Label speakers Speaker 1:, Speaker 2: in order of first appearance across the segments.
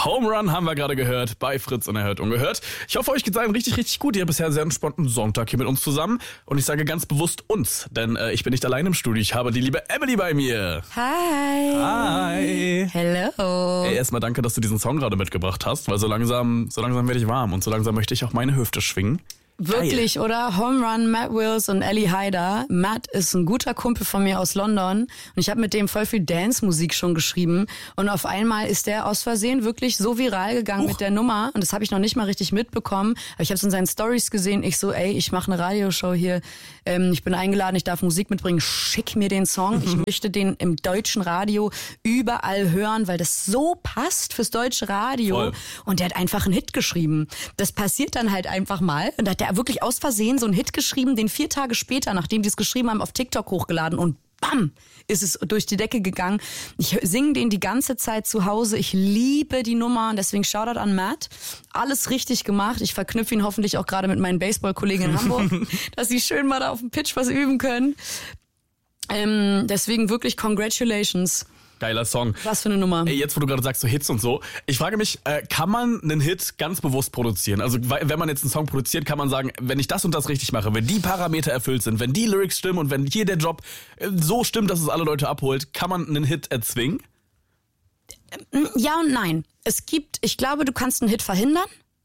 Speaker 1: Home Run haben wir gerade gehört bei Fritz Unerhört Ungehört. Ich hoffe, euch geht's allen richtig, richtig gut. Ihr habt bisher einen sehr entspannten Sonntag hier mit uns zusammen. Und ich sage ganz bewusst uns, denn ich bin nicht allein im Studio. Ich habe die liebe Emily bei mir.
Speaker 2: Hi.
Speaker 1: Hi.
Speaker 2: Hello.
Speaker 1: Ey, erstmal danke, dass du diesen Song gerade mitgebracht hast, weil so langsam werde ich warm und so langsam möchte ich auch meine Hüfte schwingen.
Speaker 2: Wirklich,
Speaker 1: Geil.
Speaker 2: oder? Home Run, Matt Wills und Ellie Hyder. Matt ist ein guter Kumpel von mir aus London und ich habe mit dem voll viel Dance-Musik schon geschrieben und auf einmal ist der aus Versehen wirklich so viral gegangen mit der Nummer und das habe ich noch nicht mal richtig mitbekommen, aber ich habe es in seinen Stories gesehen. Ich so, ey, ich mache eine Radioshow hier, ich bin eingeladen, ich darf Musik mitbringen, schick mir den Song. Ich möchte den im deutschen Radio überall hören, weil das so passt fürs deutsche Radio.
Speaker 1: Voll.
Speaker 2: Und der hat einfach einen Hit geschrieben. Das passiert dann halt einfach mal und da hat der wirklich aus Versehen so einen Hit geschrieben, den 4 Tage später, nachdem die es geschrieben haben, auf TikTok hochgeladen und bam, ist es durch die Decke gegangen. Ich singe den die ganze Zeit zu Hause. Ich liebe die Nummer und deswegen Shoutout an Matt. Alles richtig gemacht. Ich verknüpfe ihn hoffentlich auch gerade mit meinen Baseball-Kollegen in Hamburg, dass sie schön mal da auf dem Pitch was üben können. Deswegen wirklich Congratulations.
Speaker 1: Geiler Song.
Speaker 2: Was für eine Nummer.
Speaker 1: Ey, jetzt, wo du gerade sagst, so Hits und so. Ich frage mich, kann man einen Hit ganz bewusst produzieren? Also, wenn man jetzt einen Song produziert, kann man sagen, wenn ich das und das richtig mache, wenn die Parameter erfüllt sind, wenn die Lyrics stimmen und wenn hier der Job so stimmt, dass es alle Leute abholt, kann man einen Hit erzwingen?
Speaker 2: Ja und nein. Ich glaube, du kannst einen Hit verhindern,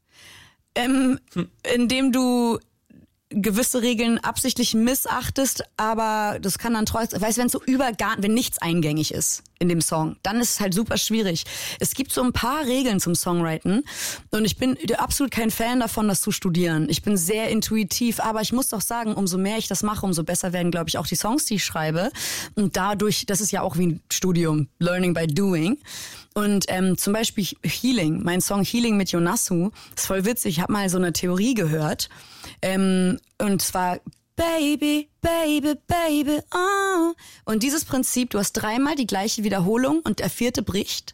Speaker 2: indem du gewisse Regeln absichtlich missachtest, aber das kann dann trotzdem, weißt du, wenn nichts eingängig ist in dem Song, dann ist es halt super schwierig. Es gibt so ein paar Regeln zum Songwriten und ich bin absolut kein Fan davon, das zu studieren. Ich bin sehr intuitiv, aber ich muss doch sagen, umso mehr ich das mache, umso besser werden, glaube ich, auch die Songs, die ich schreibe. Und dadurch, das ist ja auch wie ein Studium, Learning by Doing. Und zum Beispiel Healing, mein Song Healing mit Yonasu, ist voll witzig. Ich habe mal so eine Theorie gehört. Und zwar Baby, Baby, Baby, oh. Und dieses Prinzip, du hast 3-mal die gleiche Wiederholung und der 4. bricht.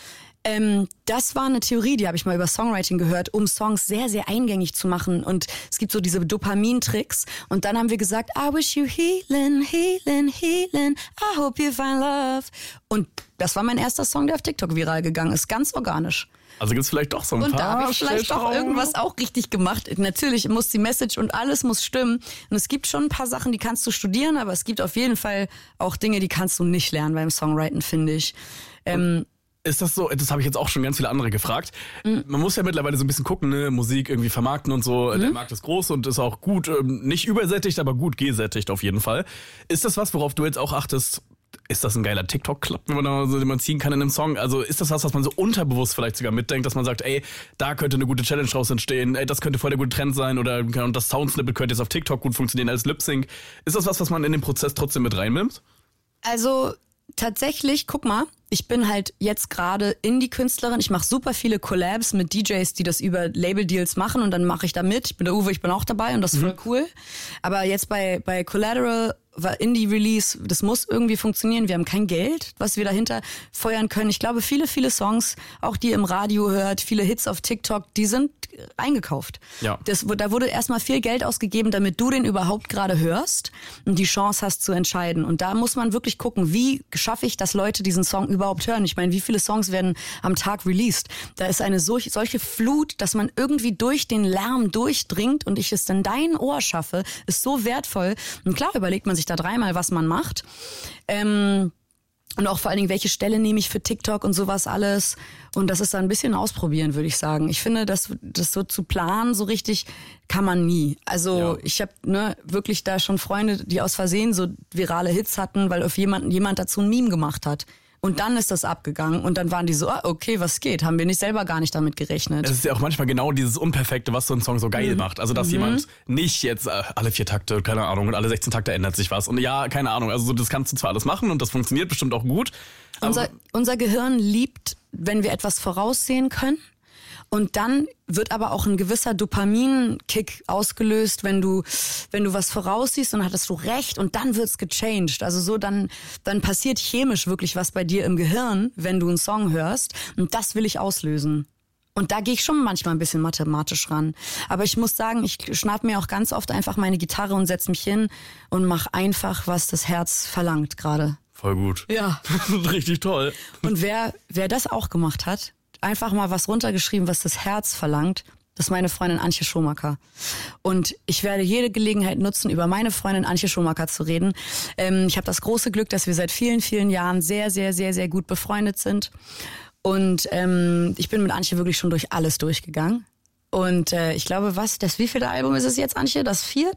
Speaker 2: Das war eine Theorie, die habe ich mal über Songwriting gehört, um Songs sehr, sehr eingängig zu machen. Und es gibt so diese Dopamin-Tricks. Und dann haben wir gesagt, I wish you healing, healing, healing, I hope you find love. Und das war mein erster Song, der auf TikTok viral gegangen ist, ganz organisch.
Speaker 1: Also gibt's vielleicht doch so ein paar.
Speaker 2: Und da habe ich vielleicht doch irgendwas auch richtig gemacht. Natürlich muss die Message und alles muss stimmen. Und es gibt schon ein paar Sachen, die kannst du studieren, aber es gibt auf jeden Fall auch Dinge, die kannst du nicht lernen beim Songwriten, finde ich.
Speaker 1: Ist das so? Das habe ich jetzt auch schon ganz viele andere gefragt. Man muss ja mittlerweile so ein bisschen gucken, ne? Musik irgendwie vermarkten und so. Der Markt ist groß und ist auch gut, nicht übersättigt, aber gut gesättigt auf jeden Fall. Ist das was, worauf du jetzt auch achtest? Ist das ein geiler TikTok-Clip, den man ziehen kann in einem Song? Also ist das was man so unterbewusst vielleicht sogar mitdenkt, dass man sagt, ey, da könnte eine gute Challenge draus entstehen, ey, das könnte voll der gute Trend sein oder das Soundsnippet könnte jetzt auf TikTok gut funktionieren als Lip-Sync. Ist das was man in den Prozess trotzdem mit reinnimmt?
Speaker 2: Also tatsächlich, guck mal, ich bin halt jetzt gerade Indie-Künstlerin. Ich mache super viele Collabs mit DJs, die das über Label-Deals machen und dann mache ich da mit. Ich bin der Uwe, ich bin auch dabei und das ist voll cool. Aber jetzt bei Collateral war Indie-Release, das muss irgendwie funktionieren. Wir haben kein Geld, was wir dahinter feuern können. Ich glaube, viele Songs, auch die ihr im Radio hört, viele Hits auf TikTok, die sind eingekauft.
Speaker 1: Ja.
Speaker 2: Da wurde erstmal viel Geld ausgegeben, damit du den überhaupt gerade hörst und die Chance hast zu entscheiden. Und da muss man wirklich gucken, wie schaffe ich, dass Leute diesen Song überhaupt hören. Ich meine, wie viele Songs werden am Tag released? Da ist eine solche Flut, dass man irgendwie durch den Lärm durchdringt und ich es in dein Ohr schaffe, ist so wertvoll. Und klar überlegt man sich da 3-mal, was man macht. Und auch vor allen Dingen, welche Stelle nehme ich für TikTok und sowas alles. Und das ist dann ein bisschen ausprobieren, würde ich sagen. Ich finde, das so zu planen, so richtig, kann man nie. Also ich habe wirklich da schon Freunde, die aus Versehen so virale Hits hatten, weil auf jemand dazu ein Meme gemacht hat. Und dann ist das abgegangen und dann waren die so, okay, was geht? Haben wir selber gar nicht damit gerechnet.
Speaker 1: Es ist ja auch manchmal genau dieses Unperfekte, was so ein Song so geil macht. Also, dass jemand nicht jetzt alle 4 Takte, keine Ahnung, und alle 16 Takte ändert sich was. Und ja, keine Ahnung, also das kannst du zwar alles machen und das funktioniert bestimmt auch gut.
Speaker 2: Unser Gehirn liebt, wenn wir etwas voraussehen können. Und dann wird aber auch ein gewisser Dopamin-Kick ausgelöst, wenn du was voraussiehst und hattest du recht und dann wird's gechanged. Also so dann passiert chemisch wirklich was bei dir im Gehirn, wenn du einen Song hörst und das will ich auslösen. Und da gehe ich schon manchmal ein bisschen mathematisch ran. Aber ich muss sagen, ich schnapp mir auch ganz oft einfach meine Gitarre und setz mich hin und mach einfach, was das Herz verlangt gerade.
Speaker 1: Voll gut.
Speaker 2: Ja.
Speaker 1: Richtig toll.
Speaker 2: Und wer das auch gemacht hat, einfach mal was runtergeschrieben, was das Herz verlangt. Das ist meine Freundin Antje Schumacher. Und ich werde jede Gelegenheit nutzen, über meine Freundin Antje Schumacher zu reden. Ich habe das große Glück, dass wir seit vielen, vielen Jahren sehr, sehr, sehr, sehr gut befreundet sind. Und ich bin mit Antje wirklich schon durch alles durchgegangen. Und ich glaube, das wievielte Album ist es jetzt, Antje? Das 4.?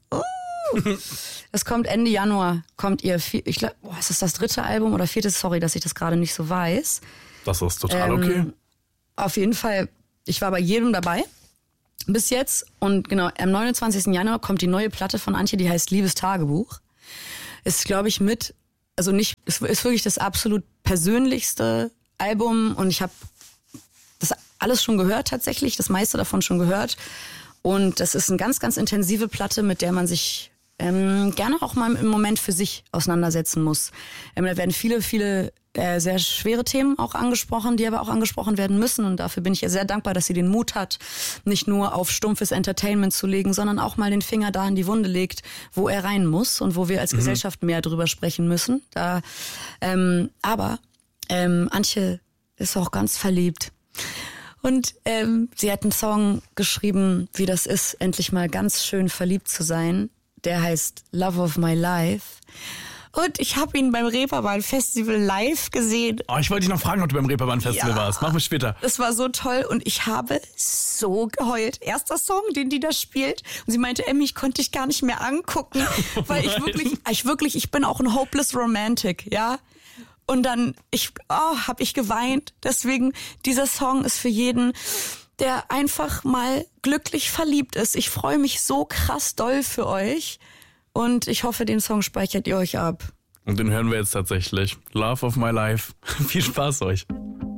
Speaker 2: Das kommt Ende Januar, kommt ihr, ich glaube, ist das 3. Album oder 4.? Sorry, dass ich das gerade nicht so weiß.
Speaker 1: Das ist total okay.
Speaker 2: Auf jeden Fall, ich war bei jedem dabei bis jetzt. Und genau, am 29. Januar kommt die neue Platte von Antje, die heißt Liebestagebuch. Ist, glaube ich, ist wirklich das absolut persönlichste Album. Und ich habe das alles schon gehört tatsächlich, das meiste davon schon gehört. Und das ist eine ganz, ganz intensive Platte, mit der man sich gerne auch mal im Moment für sich auseinandersetzen muss. Da werden viele, viele sehr schwere Themen auch angesprochen, die aber auch angesprochen werden müssen. Und dafür bin ich ihr sehr dankbar, dass sie den Mut hat, nicht nur auf stumpfes Entertainment zu legen, sondern auch mal den Finger da in die Wunde legt, wo er rein muss und wo wir als Gesellschaft mehr drüber sprechen müssen. Aber Antje ist auch ganz verliebt. Und sie hat einen Song geschrieben, wie das ist, endlich mal ganz schön verliebt zu sein. Der heißt Love of My Life. Und ich habe ihn beim Reeperbahn-Festival live gesehen.
Speaker 1: Oh, ich wollte dich noch fragen, ob du beim Reeperbahn-Festival warst. Machen wir später.
Speaker 2: Das war so toll und ich habe so geheult. Erster Song, den die da spielt. Und sie meinte, Emmy, ich konnte dich gar nicht mehr angucken. Weil ich bin auch ein hopeless romantic, ja. Und dann habe ich geweint. Deswegen, dieser Song ist für jeden, der einfach mal glücklich verliebt ist. Ich freue mich so krass doll für euch. Und ich hoffe, den Song speichert ihr euch ab.
Speaker 1: Und den hören wir jetzt tatsächlich. Love of My Life. Viel Spaß euch.